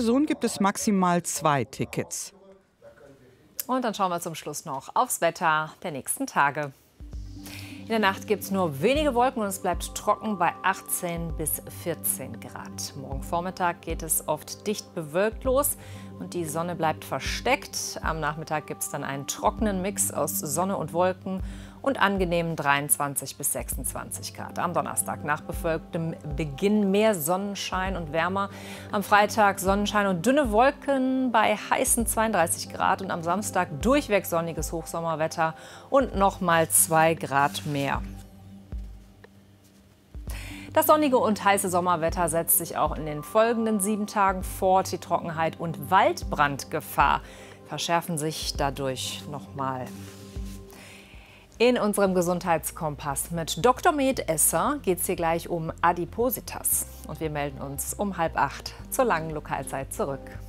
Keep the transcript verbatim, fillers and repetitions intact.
Person gibt es maximal zwei Tickets. Und dann schauen wir zum Schluss noch aufs Wetter der nächsten Tage. In der Nacht gibt es nur wenige Wolken und es bleibt trocken bei achtzehn bis vierzehn Grad. Morgen Vormittag geht es oft dicht bewölkt los und die Sonne bleibt versteckt. Am Nachmittag gibt es dann einen trockenen Mix aus Sonne und Wolken und angenehmen dreiundzwanzig bis sechsundzwanzig Grad. Am Donnerstag nach bewölktem Beginn mehr Sonnenschein und wärmer. Am Freitag Sonnenschein und dünne Wolken bei heißen zweiunddreißig Grad und am Samstag durchweg sonniges Hochsommerwetter und noch mal zwei Grad mehr. Das sonnige und heiße Sommerwetter setzt sich auch in den folgenden sieben Tagen fort. Die Trockenheit und Waldbrandgefahr verschärfen sich dadurch noch mal. In unserem Gesundheitskompass mit Doktor Med Esser geht es hier gleich um Adipositas. Und wir melden uns um halb acht zur langen Lokalzeit zurück.